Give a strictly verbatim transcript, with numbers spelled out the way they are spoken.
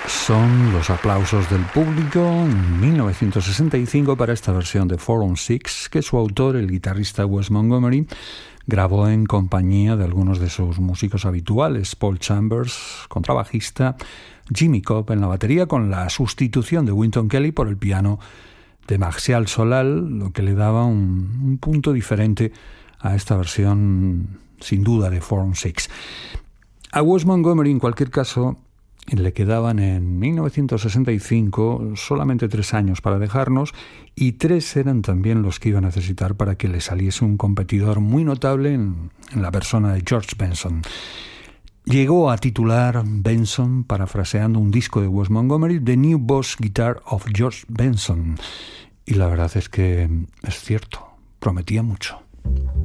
Son los aplausos del público en mil novecientos sesenta y cinco para esta versión de Four on Six que su autor, el guitarrista Wes Montgomery, grabó en compañía de algunos de sus músicos habituales, Paul Chambers, contrabajista, Jimmy Cobb en la batería, con la sustitución de Wynton Kelly por el piano de Martial Solal, lo que le daba un, un punto diferente a esta versión, sin duda, de Four on Six. A Wes Montgomery, en cualquier caso, le quedaban en mil novecientos sesenta y cinco solamente tres años para dejarnos, y tres eran también los que iba a necesitar para que le saliese un competidor muy notable en, en la persona de George Benson. Llegó a titular Benson, parafraseando un disco de Wes Montgomery, The New Boss Guitar of George Benson. Y la verdad es que es cierto, prometía mucho.